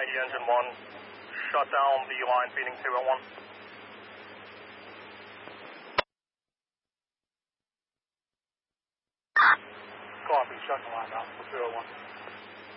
90 engine 1. Shut down the line feeding 2 at 1. Copy, shut the line down for 2 at 1.